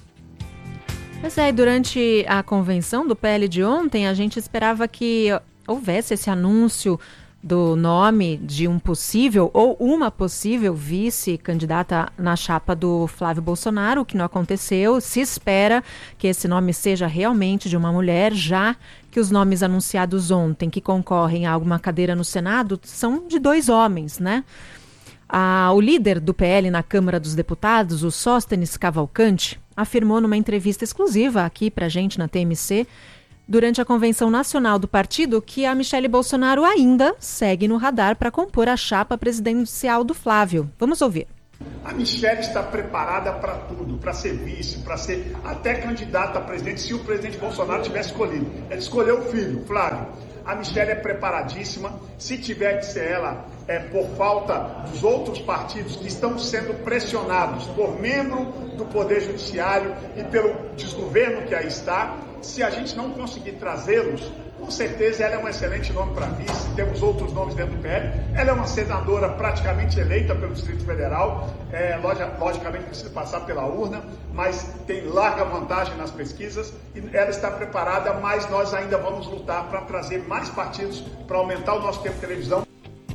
Pois é, durante a convenção do P L de ontem, a gente esperava que houvesse esse anúncio do nome de um possível ou uma possível vice-candidata na chapa do Flávio Bolsonaro, o que não aconteceu. Se espera que esse nome seja realmente de uma mulher, já que os nomes anunciados ontem que concorrem a alguma cadeira no Senado são de dois homens, né? Ah, o líder do P L na Câmara dos Deputados, o Sóstenes Cavalcante, afirmou numa entrevista exclusiva aqui pra gente na T M C, durante a convenção nacional do partido, que a Michele Bolsonaro ainda segue no radar para compor a chapa presidencial do Flávio. Vamos ouvir. A Michele está preparada para tudo, para ser vice, para ser até candidata a presidente, se o presidente Bolsonaro tivesse escolhido. Ela escolheu o filho, Flávio. A Michele é preparadíssima. Se tiver que ser ela, é por falta dos outros partidos que estão sendo pressionados por membro do Poder Judiciário e pelo desgoverno que aí está, se a gente não conseguir trazê-los, com certeza ela é um excelente nome para vice. Temos outros nomes dentro do P L. Ela é uma senadora praticamente eleita pelo Distrito Federal. É, logicamente precisa passar pela urna, mas tem larga vantagem nas pesquisas. E ela está preparada, mas nós ainda vamos lutar para trazer mais partidos, para aumentar o nosso tempo de televisão.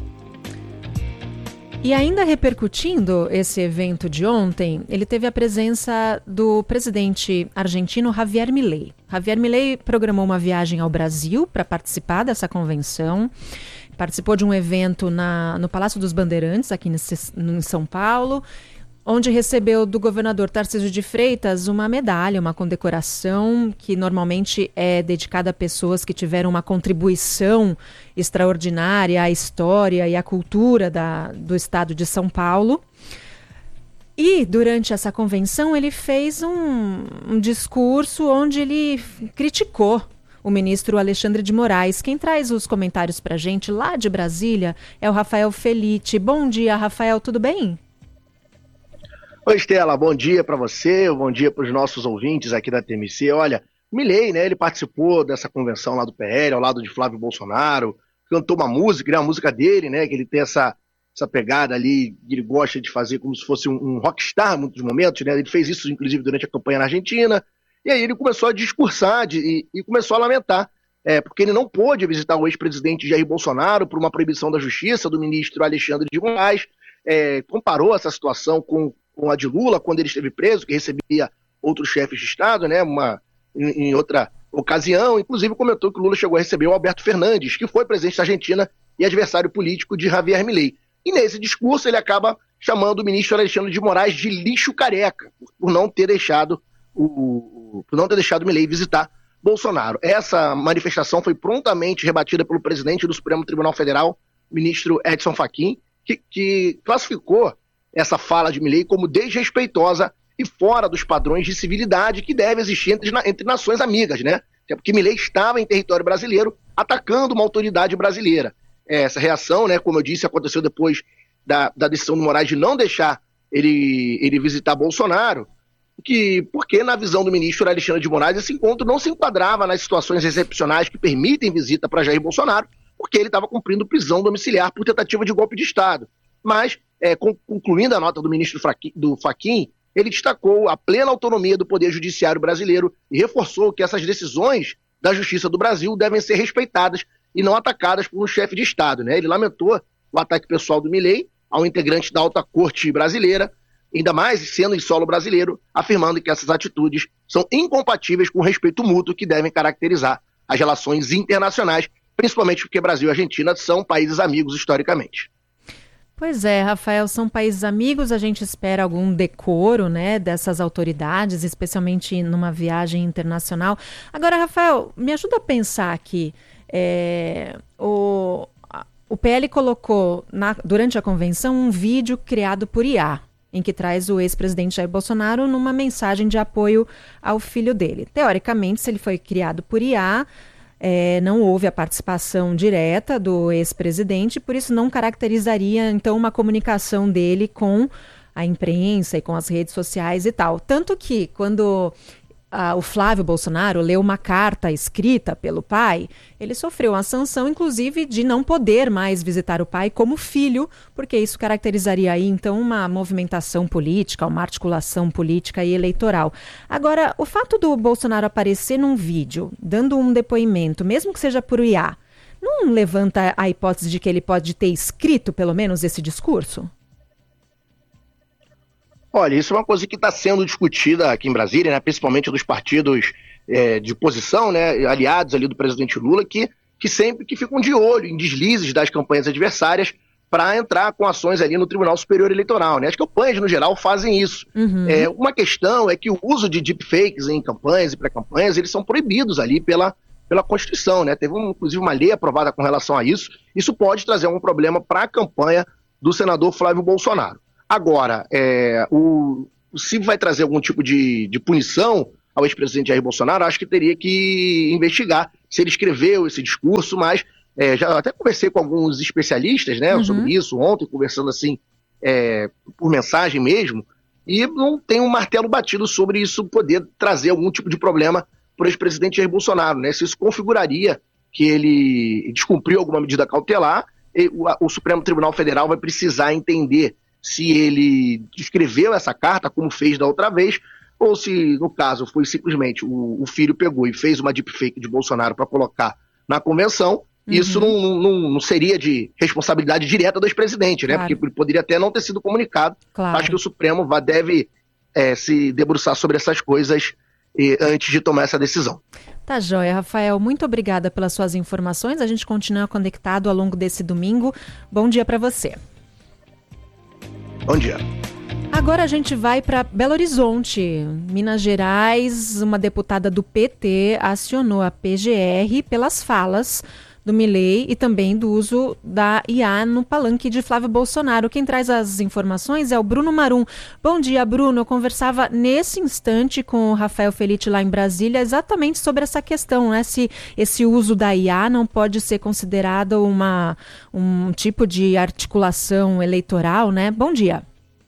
E ainda repercutindo esse evento de ontem, ele teve a presença do presidente argentino Javier Milei. Javier Milei programou uma viagem ao Brasil para participar dessa convenção. Participou de um evento na, no Palácio dos Bandeirantes, aqui em São Paulo, onde recebeu do governador Tarcísio de Freitas uma medalha, uma condecoração que normalmente é dedicada a pessoas que tiveram uma contribuição extraordinária à história e à cultura da, do estado de São Paulo. E durante essa convenção ele fez um, um discurso onde ele criticou o ministro Alexandre de Moraes. Quem traz os comentários para a gente lá de Brasília é o Rafael Felite. Bom dia, Rafael, tudo bem? Oi, Estela, bom dia para você, bom dia para os nossos ouvintes aqui da T M C. Olha, Milei, né, ele participou dessa convenção lá do P L, ao lado de Flávio Bolsonaro, cantou uma música, né, a música dele, né, que ele tem essa, essa pegada ali, que ele gosta de fazer como se fosse um, um rockstar em muitos momentos, né, ele fez isso inclusive durante a campanha na Argentina, e aí ele começou a discursar de, e, e começou a lamentar, é, porque ele não pôde visitar o ex-presidente Jair Bolsonaro por uma proibição da justiça do ministro Alexandre de Moraes, é, comparou essa situação com com a de Lula, quando ele esteve preso, que recebia outros chefes de Estado, né, uma, em, em outra ocasião. Inclusive comentou que Lula chegou a receber o Alberto Fernandes, que foi presidente da Argentina e adversário político de Javier Milei. E nesse discurso ele acaba chamando o ministro Alexandre de Moraes de lixo careca, por não ter deixado o, por não ter deixado Milei visitar Bolsonaro. Essa manifestação foi prontamente rebatida pelo presidente do Supremo Tribunal Federal, ministro Edson Fachin, que, que classificou essa fala de Milei como desrespeitosa e fora dos padrões de civilidade que deve existir entre, entre nações amigas, né? Até porque Milei estava em território brasileiro atacando uma autoridade brasileira. Essa reação, né, como eu disse, aconteceu depois da, da decisão do Moraes de não deixar ele, ele visitar Bolsonaro, que, porque na visão do ministro Alexandre de Moraes esse encontro não se enquadrava nas situações excepcionais que permitem visita para Jair Bolsonaro, porque ele estava cumprindo prisão domiciliar por tentativa de golpe de Estado. Mas, é, concluindo a nota do ministro do Fachin, ele destacou a plena autonomia do Poder Judiciário brasileiro e reforçou que essas decisões da Justiça do Brasil devem ser respeitadas e não atacadas por um chefe de Estado, né? Ele lamentou o ataque pessoal do Milei ao integrante da Alta Corte brasileira, ainda mais sendo em solo brasileiro, afirmando que essas atitudes são incompatíveis com o respeito mútuo que devem caracterizar as relações internacionais, principalmente porque Brasil e Argentina são países amigos historicamente. Pois é, Rafael, são países amigos, a gente espera algum decoro, né, dessas autoridades, especialmente numa viagem internacional. Agora, Rafael, me ajuda a pensar aqui, é, o, o P L colocou na, durante a convenção um vídeo criado por I A, em que traz o ex-presidente Jair Bolsonaro numa mensagem de apoio ao filho dele. Teoricamente, se ele foi criado por I A, É, não houve a participação direta do ex-presidente, por isso não caracterizaria, então, uma comunicação dele com a imprensa e com as redes sociais e tal. Tanto que, quando ah, o Flávio Bolsonaro leu uma carta escrita pelo pai, ele sofreu uma sanção, inclusive, de não poder mais visitar o pai como filho, porque isso caracterizaria aí, então, uma movimentação política, uma articulação política e eleitoral. Agora, o fato do Bolsonaro aparecer num vídeo, dando um depoimento, mesmo que seja por I A, não não levanta a hipótese de que ele pode ter escrito, pelo menos, esse discurso? Olha, isso é uma coisa que está sendo discutida aqui em Brasília, né, principalmente dos partidos é, de oposição, né, aliados ali do presidente Lula, que, que sempre que ficam de olho em deslizes das campanhas adversárias para entrar com ações ali no Tribunal Superior Eleitoral, né? As campanhas, no geral, fazem isso. Uhum. É, uma questão é que o uso de deepfakes em campanhas e pré-campanhas, eles são proibidos ali pela, pela Constituição, né? Teve, um, inclusive, uma lei aprovada com relação a isso. Isso pode trazer um problema para a campanha do senador Flávio Bolsonaro. Agora, é, o, se vai trazer algum tipo de, de punição ao ex-presidente Jair Bolsonaro, acho que teria que investigar se ele escreveu esse discurso, mas É, já até conversei com alguns especialistas, né, uhum. sobre isso ontem, conversando assim, é, por mensagem mesmo, e não tem um martelo batido sobre isso poder trazer algum tipo de problema para o ex-presidente Jair Bolsonaro, né? Se isso configuraria que ele descumpriu alguma medida cautelar, e o, o Supremo Tribunal Federal vai precisar entender se ele escreveu essa carta, como fez da outra vez, ou se, no caso, foi simplesmente o, o filho pegou e fez uma deepfake de Bolsonaro para colocar na convenção. Isso uhum. não, não, não seria de responsabilidade direta do ex-presidente, né? Claro. Porque ele poderia até não ter sido comunicado. Claro. Acho que o Supremo vai, deve é, se debruçar sobre essas coisas e, antes de tomar essa decisão. Tá joia, Rafael. Muito obrigada pelas suas informações. A gente continua conectado ao longo desse domingo. Bom dia para você. Bom dia. Agora a gente vai para Belo Horizonte, Minas Gerais. Uma deputada do P T acionou a P G R pelas falas do Milei e também do uso da I A no palanque de Flávio Bolsonaro. Quem traz as informações é o Bruno Marum. Bom dia, Bruno. Eu conversava nesse instante com o Rafael Felitti lá em Brasília exatamente sobre essa questão, né? Se esse uso da I A não pode ser considerado uma, um tipo de articulação eleitoral, né? Bom dia.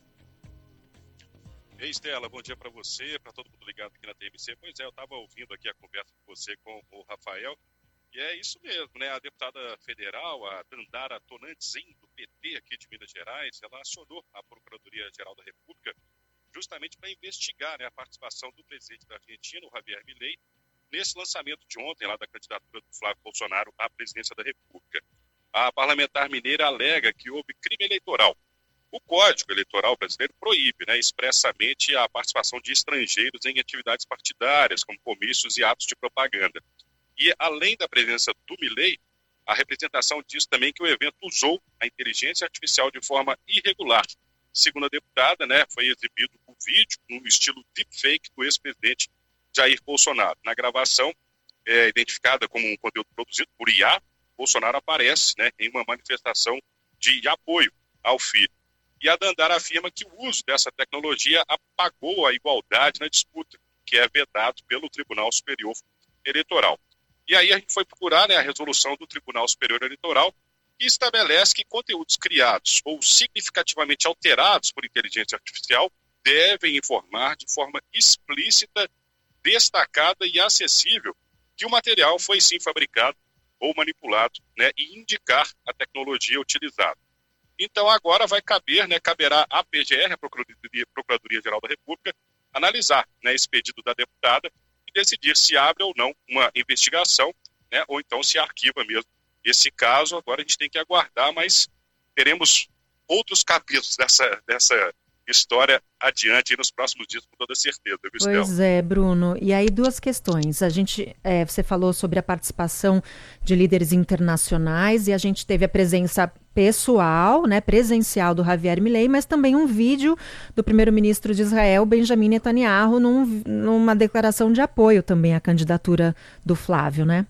Ei, Estela, bom dia para você, para todo mundo ligado aqui na T M C. Pois é, eu estava ouvindo aqui a conversa com você com o Rafael. E é isso mesmo, né? A deputada federal, a Dandara Tonantzin, do P T aqui de Minas Gerais, ela acionou a Procuradoria-Geral da República justamente para investigar, né, a participação do presidente da Argentina, o Javier Milei, nesse lançamento de ontem lá da candidatura do Flávio Bolsonaro à presidência da República. A parlamentar mineira alega que houve crime eleitoral. O Código Eleitoral brasileiro proíbe, né, expressamente a participação de estrangeiros em atividades partidárias, como comícios e atos de propaganda. E, além da presença do Milei, a representação diz também que o evento usou a inteligência artificial de forma irregular. Segundo a deputada, né, foi exibido o vídeo no estilo deepfake do ex-presidente Jair Bolsonaro. Na gravação, é, identificada como um conteúdo produzido por I A, Bolsonaro aparece, né, em uma manifestação de apoio ao filho. E a Dandara afirma que o uso dessa tecnologia apagou a igualdade na disputa, que é vedado pelo Tribunal Superior Eleitoral. E aí a gente foi procurar, né, a resolução do Tribunal Superior Eleitoral, que estabelece que conteúdos criados ou significativamente alterados por inteligência artificial devem informar de forma explícita, destacada e acessível que o material foi sim fabricado ou manipulado, né, e indicar a tecnologia utilizada. Então agora vai caber, né, caberá à P G R, a Procuradoria, Procuradoria-Geral da República, analisar, né, esse pedido da deputada e decidir se abre ou não uma investigação, né, ou então se arquiva mesmo esse caso. Agora a gente tem que aguardar, mas teremos outros capítulos dessa, dessa história adiante nos próximos dias, com toda certeza. Pois é, Bruno. E aí duas questões. A gente, é, você falou sobre a participação de líderes internacionais e a gente teve a presença pessoal, né, presencial do Javier Milei, mas também um vídeo do primeiro-ministro de Israel, Benjamin Netanyahu, num, numa declaração de apoio também à candidatura do Flávio, né?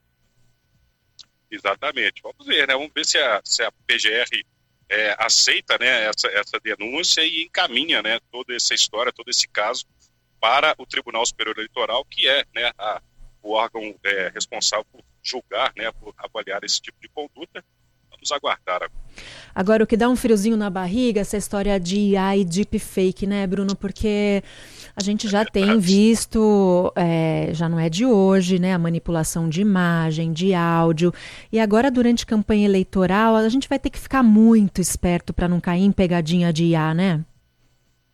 Exatamente. Vamos ver, né? Vamos ver se a, se a P G R é, aceita, né, essa, essa denúncia e encaminha, né, toda essa história, todo esse caso para o Tribunal Superior Eleitoral, que é, né, a, o órgão é, responsável por julgar, né, por avaliar esse tipo de conduta. Vamos aguardar agora. Agora, o que dá um friozinho na barriga, essa história de I A e deepfake, né, Bruno? Porque a gente já é tem visto, é, já não é de hoje, né, a manipulação de imagem, de áudio. E agora, durante a campanha eleitoral, a gente vai ter que ficar muito esperto para não cair em pegadinha de I A, né?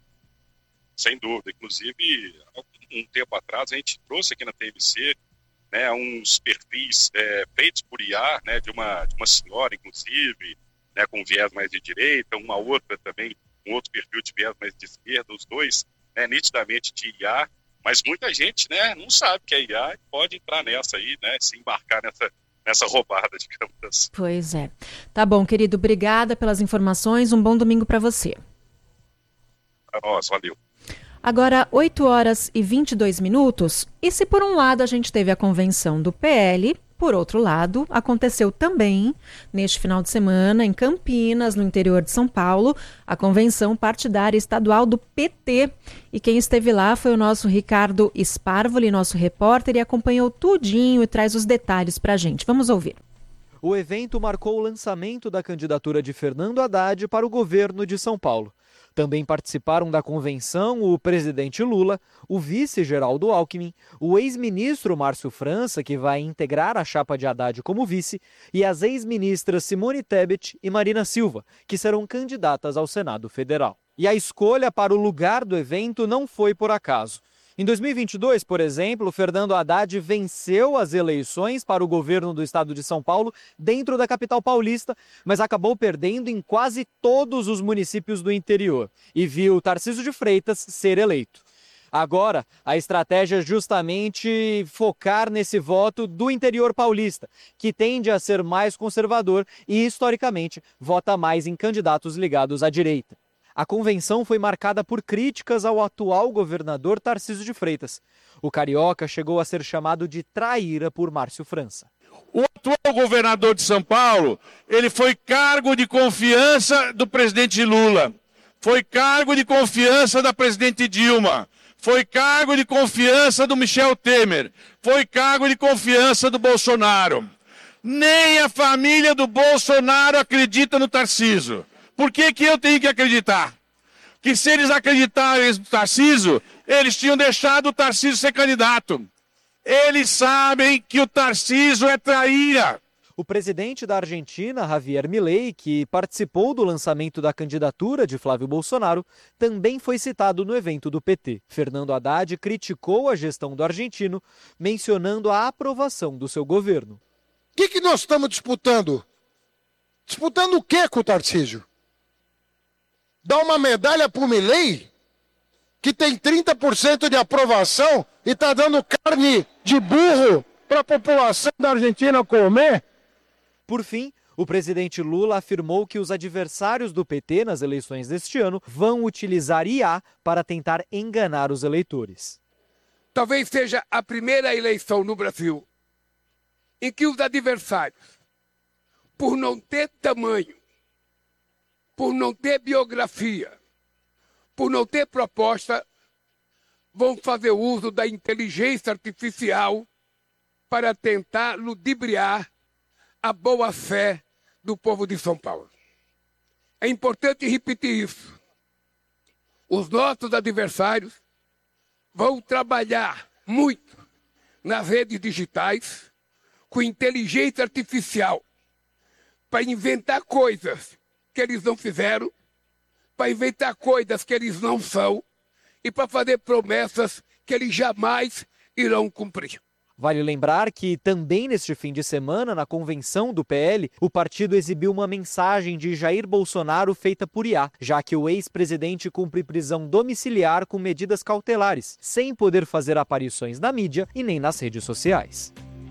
Sem dúvida. Inclusive, um tempo atrás, a gente trouxe aqui na T M C né, uns perfis é, feitos por I A, né, de, uma, de uma senhora, inclusive, né, com viés mais de direita, uma outra também, um outro perfil de viés mais de esquerda, os dois, né, nitidamente de I A, mas muita gente, né, não sabe que é I A e pode entrar nessa aí, né, se embarcar nessa, nessa roubada, digamos assim. Pois é. Tá bom, querido, obrigada pelas informações, um bom domingo para você. Nossa, valeu. Agora, oito horas e vinte e dois minutos, e se por um lado a gente teve a convenção do P L, por outro lado, aconteceu também, neste final de semana, em Campinas, no interior de São Paulo, a convenção partidária estadual do P T. E quem esteve lá foi o nosso Ricardo Sparvoli, nosso repórter, e acompanhou tudinho e traz os detalhes para a gente. Vamos ouvir. O evento marcou o lançamento da candidatura de Fernando Haddad para o governo de São Paulo. Também participaram da convenção o presidente Lula, o vice Geraldo Alckmin, o ex-ministro Márcio França, que vai integrar a chapa de Haddad como vice, e as ex-ministras Simone Tebet e Marina Silva, que serão candidatas ao Senado Federal. E a escolha para o lugar do evento não foi por acaso. Em dois mil e vinte e dois, por exemplo, Fernando Haddad venceu as eleições para o governo do estado de São Paulo dentro da capital paulista, mas acabou perdendo em quase todos os municípios do interior e viu Tarcísio de Freitas ser eleito. Agora, a estratégia é justamente focar nesse voto do interior paulista, que tende a ser mais conservador e, historicamente, vota mais em candidatos ligados à direita. A convenção foi marcada por críticas ao atual governador Tarcísio de Freitas. O carioca chegou a ser chamado de traíra por Márcio França. O atual governador de São Paulo, ele foi cargo de confiança do presidente Lula, foi cargo de confiança da presidente Dilma, foi cargo de confiança do Michel Temer, foi cargo de confiança do Bolsonaro. Nem a família do Bolsonaro acredita no Tarcísio. Por que que eu tenho que acreditar? Que se eles acreditarem no Tarcísio, eles tinham deixado o Tarcísio ser candidato. Eles sabem que o Tarcísio é traíra. O presidente da Argentina, Javier Milei, que participou do lançamento da candidatura de Flávio Bolsonaro, também foi citado no evento do P T. Fernando Haddad criticou a gestão do argentino, mencionando a aprovação do seu governo. O que que nós estamos disputando? Disputando o que com o Tarcísio? Dá uma medalha para o Milei, que tem trinta por cento de aprovação e está dando carne de burro para a população da Argentina comer? Por fim, o presidente Lula afirmou que os adversários do P T nas eleições deste ano vão utilizar I A para tentar enganar os eleitores. Talvez seja a primeira eleição no Brasil em que os adversários, por não ter tamanho, por não ter biografia, por não ter proposta, vão fazer uso da inteligência artificial para tentar ludibriar a boa-fé do povo de São Paulo. É importante repetir isso. Os nossos adversários vão trabalhar muito nas redes digitais com inteligência artificial para inventar coisas que eles não fizeram, para inventar coisas que eles não são e para fazer promessas que eles jamais irão cumprir. Vale lembrar que também neste fim de semana, na convenção do P L, o partido exibiu uma mensagem de Jair Bolsonaro feita por I A, já que o ex-presidente cumpre prisão domiciliar com medidas cautelares, sem poder fazer aparições na mídia e nem nas redes sociais.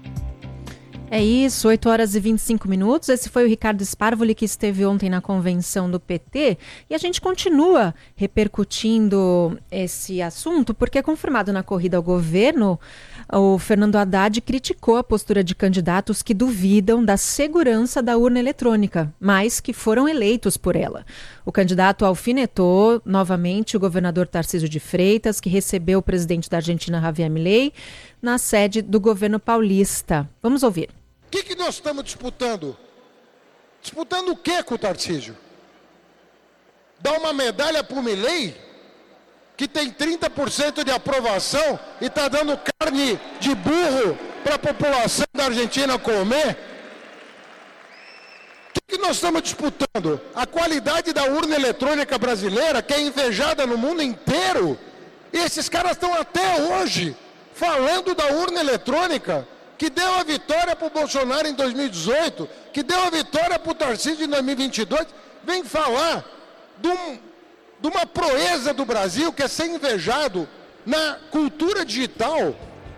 É isso, oito horas e vinte e cinco minutos. Esse foi o Ricardo Sparvoli, que esteve ontem na convenção do P T. E a gente continua repercutindo esse assunto, porque, confirmado na corrida ao governo, o Fernando Haddad criticou a postura de candidatos que duvidam da segurança da urna eletrônica, mas que foram eleitos por ela. O candidato alfinetou novamente o governador Tarcísio de Freitas, que recebeu o presidente da Argentina, Javier Milei, na sede do governo paulista. Vamos ouvir. O que que nós estamos disputando? Disputando o que com o Tarcísio? Dá uma medalha para o Milei, que tem trinta por cento de aprovação e está dando carne de burro para a população da Argentina comer? O que que nós estamos disputando? A qualidade da urna eletrônica brasileira, que é invejada no mundo inteiro. E esses caras estão até hoje falando da urna eletrônica, que deu a vitória para o Bolsonaro em dois mil e dezoito, que deu a vitória para o Tarcísio em dois mil e vinte e dois, vem falar de, um, de uma proeza do Brasil que é ser invejado na cultura digital.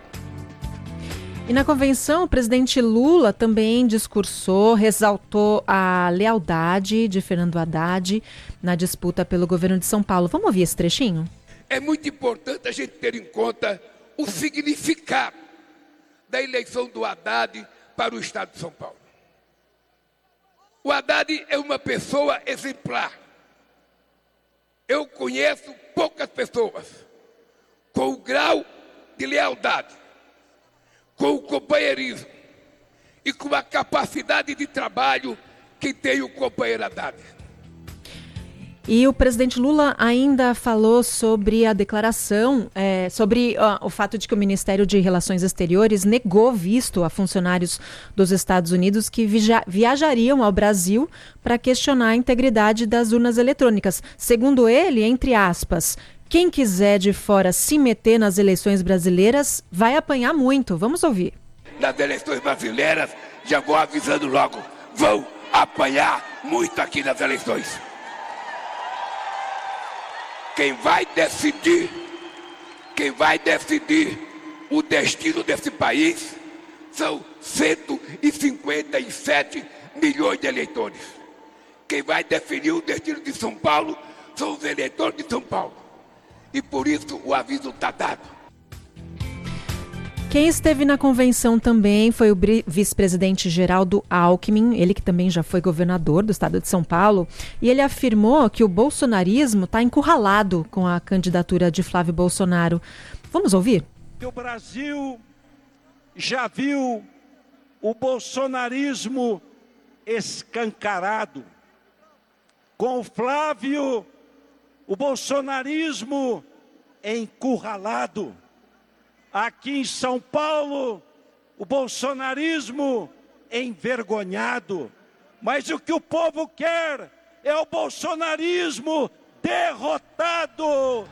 E na convenção, o presidente Lula também discursou, ressaltou a lealdade de Fernando Haddad na disputa pelo governo de São Paulo. Vamos ouvir esse trechinho? É muito importante a gente ter em conta o significado da eleição do Haddad para o estado de São Paulo. O Haddad é uma pessoa exemplar. Eu conheço poucas pessoas com o grau de lealdade, com o companheirismo e com a capacidade de trabalho que tem o companheiro Haddad. E o presidente Lula ainda falou sobre a declaração, é, sobre uh, o fato de que o Ministério de Relações Exteriores negou visto a funcionários dos Estados Unidos que via- viajariam ao Brasil para questionar a integridade das urnas eletrônicas. Segundo ele, entre aspas, quem quiser de fora se meter nas eleições brasileiras vai apanhar muito. Vamos ouvir. Nas eleições brasileiras, já vou avisando logo, vão apanhar muito aqui nas eleições. Quem vai decidir, quem vai decidir o destino desse país são cento e cinquenta e sete milhões de eleitores. Quem vai definir o destino de São Paulo são os eleitores de São Paulo. E por isso o aviso está dado. Quem esteve na convenção também foi o vice-presidente Geraldo Alckmin, ele que também já foi governador do estado de São Paulo, e ele afirmou que o bolsonarismo está encurralado com a candidatura de Flávio Bolsonaro. Vamos ouvir? O Brasil já viu o bolsonarismo escancarado. Com o Flávio, o bolsonarismo encurralado. Aqui em São Paulo, o bolsonarismo envergonhado. Mas o que o povo quer é o bolsonarismo derrotado.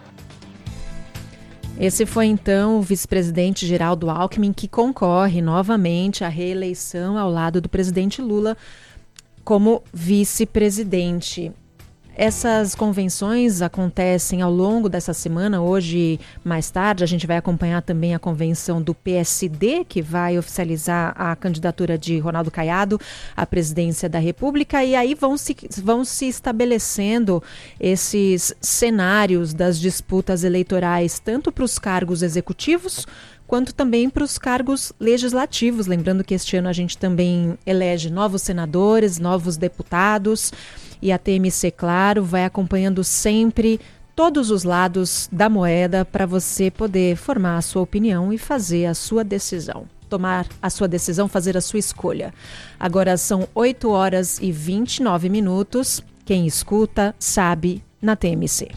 Esse foi então o vice-presidente Geraldo Alckmin, que concorre novamente à reeleição ao lado do presidente Lula como vice-presidente. Essas convenções acontecem ao longo dessa semana. Hoje, mais tarde, a gente vai acompanhar também a convenção do P S D, que vai oficializar a candidatura de Ronaldo Caiado à presidência da República. E aí vão se, vão se estabelecendo esses cenários das disputas eleitorais, tanto para os cargos executivos, quanto também para os cargos legislativos. Lembrando que este ano a gente também elege novos senadores, novos deputados. E a T M C, claro, vai acompanhando sempre todos os lados da moeda para você poder formar a sua opinião e fazer a sua decisão. Tomar a sua decisão, fazer a sua escolha. Agora são oito horas e vinte e nove minutos. Quem escuta, sabe, na T M C.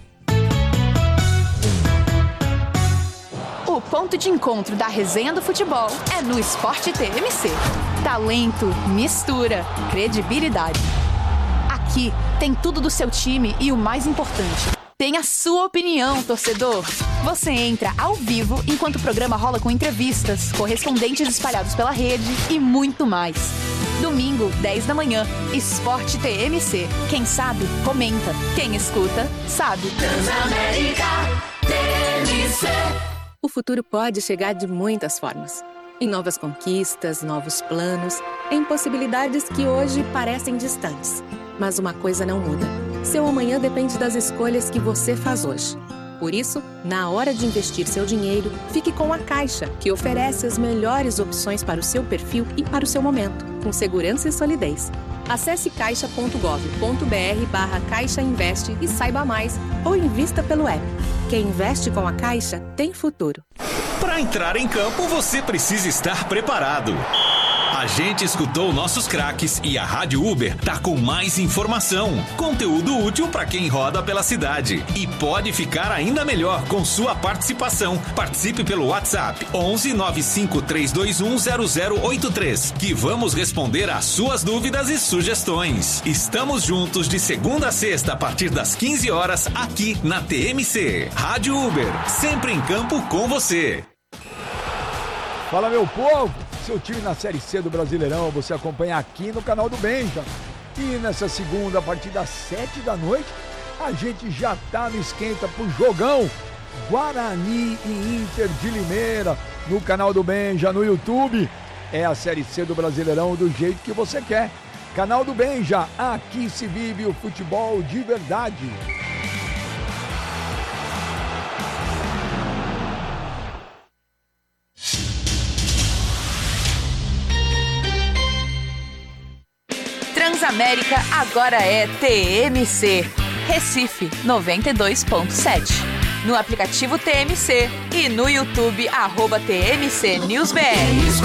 O ponto de encontro da resenha do futebol é no Esporte T M C. Talento, mistura, credibilidade. Aqui tem tudo do seu time e o mais importante, tem a sua opinião, torcedor. Você entra ao vivo enquanto o programa rola com entrevistas, correspondentes espalhados pela rede e muito mais. Domingo, dez da manhã, Esporte T M C. Quem sabe, comenta. Quem escuta, sabe. Transamérica T M C. O futuro pode chegar de muitas formas. Em novas conquistas, novos planos, em possibilidades que hoje parecem distantes. Mas uma coisa não muda. Seu amanhã depende das escolhas que você faz hoje. Por isso, na hora de investir seu dinheiro, fique com a Caixa, que oferece as melhores opções para o seu perfil e para o seu momento, com segurança e solidez. Acesse caixa ponto gov ponto br barra Caixa Investe e saiba mais, ou invista pelo app. Quem investe com a Caixa tem futuro. Para entrar em campo, você precisa estar preparado. A gente escutou nossos craques e a Rádio Uber tá com mais informação, conteúdo útil para quem roda pela cidade. E pode ficar ainda melhor com sua participação. Participe pelo WhatsApp onze nove cinco três dois um zero zero oito três, que vamos responder às suas dúvidas e sugestões. Estamos juntos de segunda a sexta a partir das quinze horas aqui na T M C. Rádio Uber, sempre em campo com você. Fala, meu povo! Seu time na Série C do Brasileirão você acompanha aqui no canal do Benja. E nessa segunda, a partir das sete da noite, a gente já tá no esquenta pro jogão Guarani e Inter de Limeira, no canal do Benja, no YouTube. É a Série C do Brasileirão do jeito que você quer. Canal do Benja, aqui se vive o futebol de verdade. Transamérica agora é T M C. Recife noventa e dois ponto sete. No aplicativo T M C e no YouTube, arroba T M C News B R.